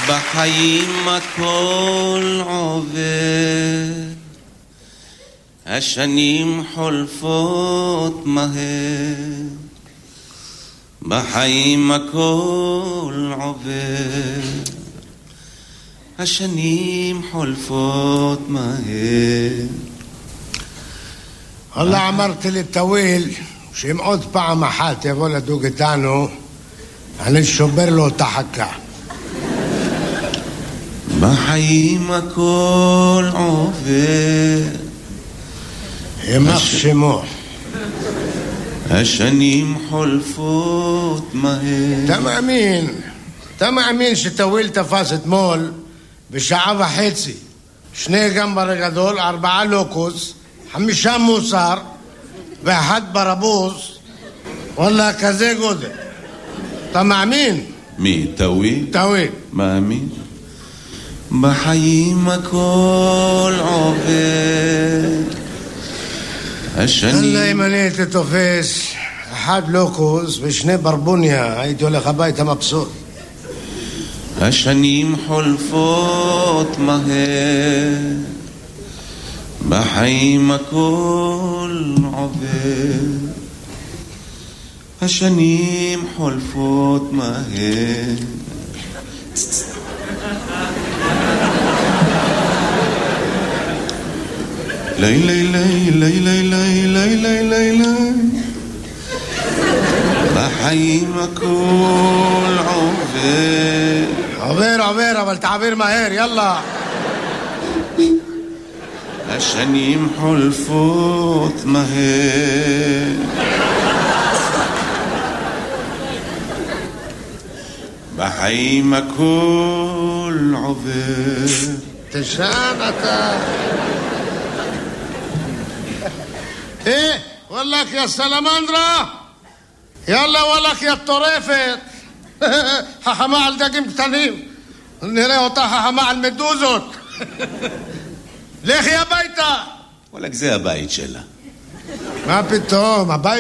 בחיים הכל עובר, השנים חולפות מהר, בחיים הכל עובר, השנים חולפות מהר. والله אמרתי לטוויל שאם עוד פעם אחת יבוא לדוג איתנו אני שובר לו את החכה. בחיים הכל עובר, יימח שמו, השנים חולפות מהר. אתה מאמין שטוויל תפס אתמול בשעה וחצי 2 גמבר גדול, 4 לוקוס, 5 מוסר ו1 ברבוס? וואלה, כזה גודל. אתה מאמין? מי? טוויל? טוויל. מאמין. בחיים הכל עובר, השנים... אללה, אם אני הייתי תופס 1 לוקוס ו2 ברבוניה הייתי הולך הביתה מבסוט. השנים חולפות מהר, בחיים הכל עובר, השנים חולפות מהר. לילי לילי לילי לילי לילי, בחיים הכל עובר. עובר, אבל תעביר מהר, יאללה. השנים חולפות מהר, בחיים הכל עובר. תשען אתה. וואלק יא סלמנדרה, יאללה וואלק יא טורפת. חכמה על דגים קטנים, נראה אותה חכמה על מדוזות. לכי הביתה. וואלק, זה הבית שלה. מה פתאום, הבית